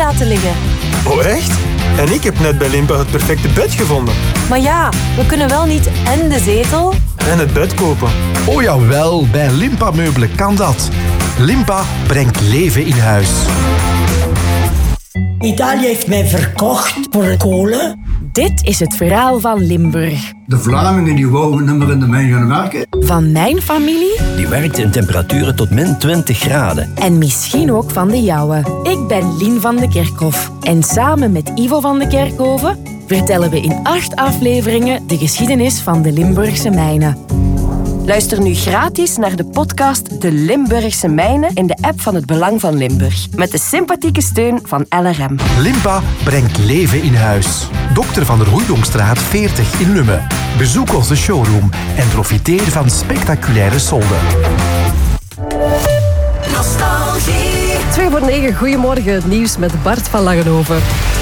laten liggen. Oh, echt? En ik heb net bij Limpa het perfecte bed gevonden. Maar ja, we kunnen wel niet en de zetel en het bed kopen. Oh jawel, bij Limpa Meubelen kan dat. Limpa brengt leven in huis. Italië heeft mij verkocht voor kolen. Dit is het verhaal van Limburg. De Vlamingen die wouden niet meer in de mijn gaan werken. Van mijn familie. Die werkt in temperaturen tot min 20 graden. En misschien ook van de jouwe. Ik ben Lien van de Kerkhof. En samen met Ivo van de Kerkhoven vertellen we in 8 afleveringen de geschiedenis van de Limburgse mijnen. Luister nu gratis naar de podcast De Limburgse Mijnen in de app van het Belang van Limburg. Met de sympathieke steun van LRM. Limpa brengt leven in huis. Dr. van der Hoeidongstraat 40 in Lummen. Bezoek onze showroom en profiteer van spectaculaire solden. Nostalgie. 8:45, goedemorgen. Het nieuws met Bart van Langenhoven.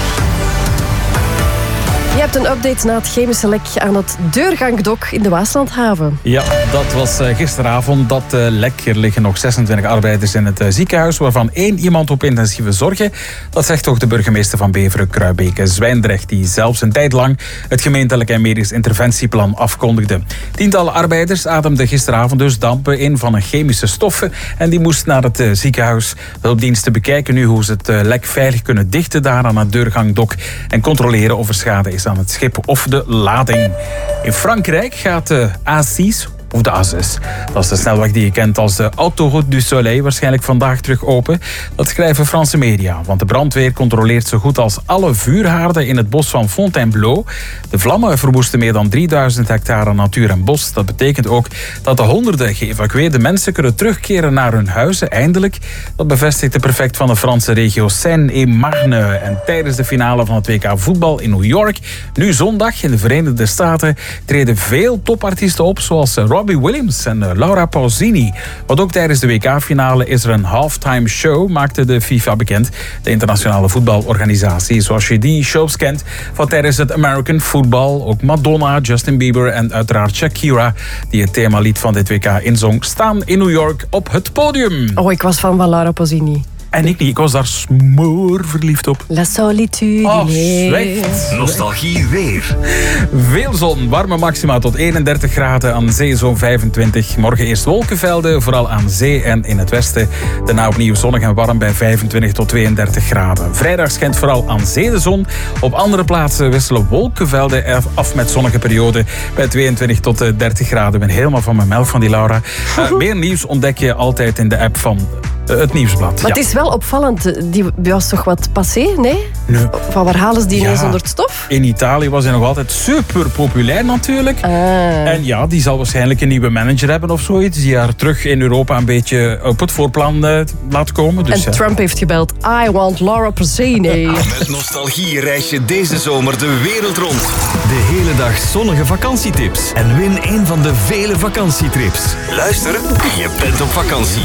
Je hebt een update na het chemische lek aan het deurgangdok in de Waaslandhaven. Ja, dat was gisteravond. Dat lek. Er liggen nog 26 arbeiders in het ziekenhuis, waarvan 1 iemand op intensieve zorgen. Dat zegt toch de burgemeester van Beveren-Kruibeke, Zwijndrecht, die zelfs een tijd lang het gemeentelijk en medisch interventieplan afkondigde. Tientallen arbeiders ademden gisteravond dus dampen in van een chemische stoffen en die moesten naar het ziekenhuis. Hulpdiensten bekijken nu hoe ze het lek veilig kunnen dichten daar aan het deurgangdok en controleren of er schade is aan het schip of de lading. In Frankrijk gaat de A6 of de A6. Dat is de snelweg die je kent als de Autoroute du Soleil waarschijnlijk vandaag terug open. Dat schrijven Franse media, want de brandweer controleert zo goed als alle vuurhaarden in het bos van Fontainebleau. De vlammen verwoesten meer dan 3000 hectare natuur en bos. Dat betekent ook dat de honderden geëvacueerde mensen kunnen terugkeren naar hun huizen, eindelijk. Dat bevestigt de prefect van de Franse regio Seine-et-Marne. En tijdens de finale van het WK voetbal in New York, nu zondag in de Verenigde Staten, treden veel topartiesten op, zoals Robbie Williams en Laura Pausini. Want ook tijdens de WK-finale is er een halftime show, maakte de FIFA bekend. De internationale voetbalorganisatie, zoals je die shows kent van tijdens het American Football. Ook Madonna, Justin Bieber en uiteraard Shakira, die het themalied van dit WK inzong, staan in New York op het podium. Oh, ik was fan van Laura Pausini. En ik niet, ik was daar smoorverliefd op. La solitude. Oh, slecht. Nostalgie weer. Veel zon, warme maxima tot 31 graden, aan zee zo'n 25. Morgen eerst wolkenvelden, vooral aan zee en in het westen. Daarna opnieuw zonnig en warm bij 25 tot 32 graden. Vrijdag schijnt vooral aan zee de zon. Op andere plaatsen wisselen wolkenvelden af met zonnige perioden bij 22 tot 30 graden. Ik ben helemaal van mijn melk van die Laura. Meer nieuws ontdek je altijd in de app van het Nieuwsblad. Maar het is wel opvallend. Die was toch wat passé, nee? Nee. Van waar halen ze die ineens onder het stof? In Italië was hij nog altijd super populair natuurlijk. En ja, die zal waarschijnlijk een nieuwe manager hebben of zoiets. Die haar terug in Europa een beetje op het voorplan laat komen. Dus, en Trump heeft gebeld. I want Laura Pausini. Met Nostalgie reis je deze zomer de wereld rond. De hele dag zonnige vakantietips. En win een van de vele vakantietrips. Luister, je bent op vakantie.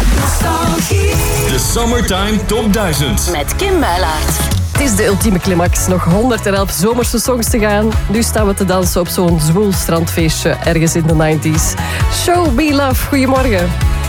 De Summertime Top 1000. Met Kim Muilaert. Het is de ultieme climax. Nog 111 zomerse songs te gaan. Nu staan we te dansen op zo'n zwoel strandfeestje ergens in de 90s. Show Me Love. Goedemorgen.